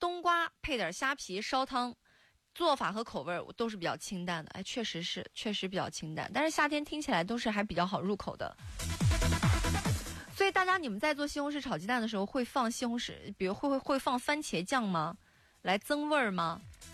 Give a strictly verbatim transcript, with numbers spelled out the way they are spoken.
冬瓜配点虾皮烧汤，做法和口味都是比较清淡的。哎，确实是，确实比较清淡。但是夏天听起来都是还比较好入口的。所以大家你们在做西红柿炒鸡蛋的时候会放西红柿，比如会会会放番茄酱吗？来增味儿吗？